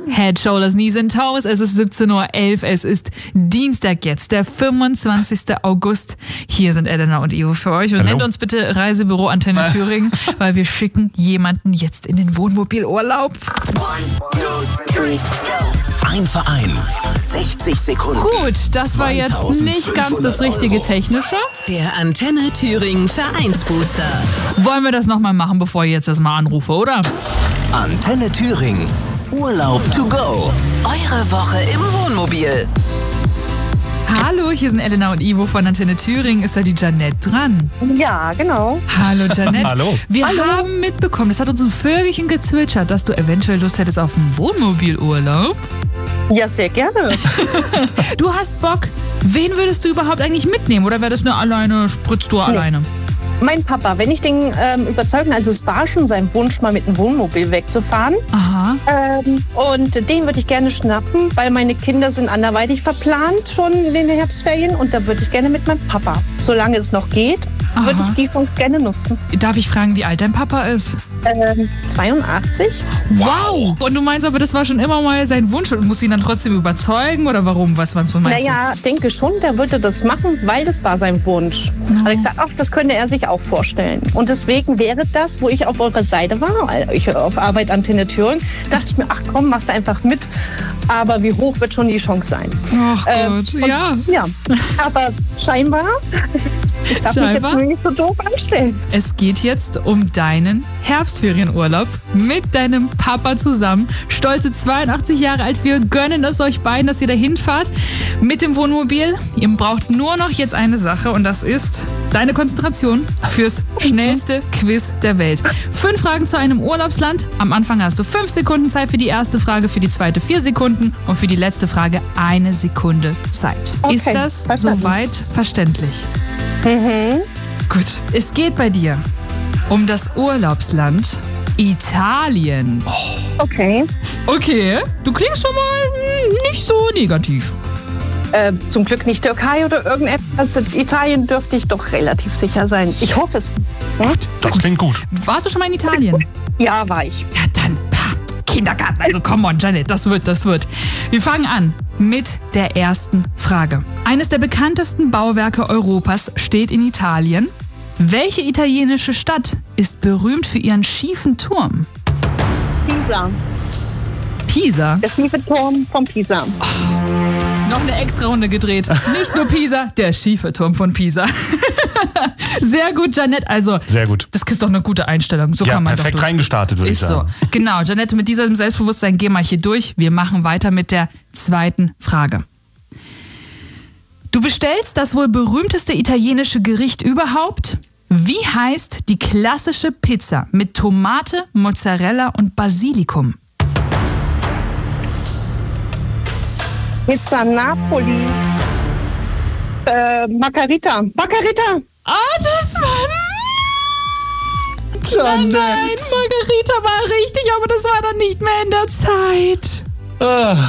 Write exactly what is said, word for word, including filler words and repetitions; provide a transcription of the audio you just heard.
Head, Shoulders, Knees and Toes. Es ist siebzehn Uhr elf. Es ist Dienstag jetzt, der fünfundzwanzigsten August. Hier sind Elena und Ivo für euch. Und Hallo. nennt uns bitte Reisebüro Antenne Thüringen, weil wir schicken jemanden jetzt in den Wohnmobilurlaub. Ein Verein, sechzig Sekunden. Gut, das war jetzt nicht ganz das richtige Technische. Der Antenne Thüringen Vereinsbooster. Wollen wir das nochmal machen, bevor ich jetzt das mal anrufe, oder? Antenne Thüringen. Urlaub to go. Eure Woche im Wohnmobil. Hallo, hier sind Elena und Ivo von Antenne Thüringen. Ist da die Janette dran? Ja, genau. Hallo Janette. Hallo. Wir Hallo. haben mitbekommen, das hat uns ein Vögelchen gezwitschert, dass du eventuell Lust hättest auf einen Wohnmobilurlaub. Ja, sehr gerne. Du hast Bock. Wen würdest du überhaupt eigentlich mitnehmen? Oder wäre das nur alleine, Spritztour Nee. alleine? Mein Papa, wenn ich den ähm, überzeugen, also es war schon sein Wunsch, mal mit dem Wohnmobil wegzufahren. Aha. Ähm, und den würde ich gerne schnappen, weil meine Kinder sind anderweitig verplant schon in den Herbstferien. Und da würde ich gerne mit meinem Papa, solange es noch geht, würde Aha. ich die Chance gerne nutzen. Darf ich fragen, wie alt dein Papa ist? Ähm, zweiundachtzig. Wow. Und du meinst aber, das war schon immer mal sein Wunsch und musst ihn dann trotzdem überzeugen? Oder warum? Was, was meinst Naja, ich denke schon, der würde das machen, weil das war sein Wunsch. Ja. Hat er gesagt, ach, das könnte er sich auch vorstellen. Und deswegen wäre das, wo ich auf eurer Seite war, weil ich auf Arbeit Antenne Thüringen, dachte ich mir, ach komm, machst du einfach mit. Aber wie hoch wird schon die Chance sein? du? Ach Ähm, Gott, und- ja. Ja, aber scheinbar, ich darf Scheinbar? mich jetzt nicht so doof anstellen. Es geht jetzt um deinen Herbstferienurlaub mit deinem Papa zusammen. Stolze zweiundachtzig Jahre alt. Wir gönnen es euch beiden, dass ihr dahin fahrt mit dem Wohnmobil. Ihr braucht nur noch jetzt eine Sache und das ist deine Konzentration fürs schnellste Quiz der Welt. Fünf Fragen zu einem Urlaubsland. Am Anfang hast du fünf Sekunden Zeit für die erste Frage, für die zweite vier Sekunden und für die letzte Frage eine Sekunde Zeit. Okay, ist das verstanden. soweit verständlich? Mhm. Gut. Es geht bei dir um das Urlaubsland Italien. Okay. Okay, du klingst schon mal hm, nicht so negativ. Äh, zum Glück nicht Türkei oder irgendetwas. Italien dürfte ich doch relativ sicher sein. Ich hoffe es. Hm? Das klingt gut. Warst du schon mal in Italien? Ja, war ich. Ja, dann ha, Kindergarten. Also come on, Janet, das wird, das wird. Wir fangen an mit der ersten Frage. Eines der bekanntesten Bauwerke Europas steht in Italien. Welche italienische Stadt ist berühmt für ihren schiefen Turm? Pisa. Pisa. Der schiefe Turm von Pisa. Noch eine extra Runde gedreht. Nicht nur Pisa, der schiefe Turm von Pisa. Sehr gut, Janette. Also, Sehr gut. das ist doch eine gute Einstellung. So Ja, kann man perfekt doch durch. reingestartet, würde ich Ist so. sagen. Genau, Janette, mit diesem Selbstbewusstsein gehen wir hier durch. Wir machen weiter mit der zweiten Frage. Du bestellst das wohl berühmteste italienische Gericht überhaupt. Wie heißt die klassische Pizza mit Tomate, Mozzarella und Basilikum? Pizza Napoli. Äh, Margarita. Margarita. Ah, das war... Janette. Nein, Margarita war richtig, aber das war dann nicht mehr in der Zeit. Ah.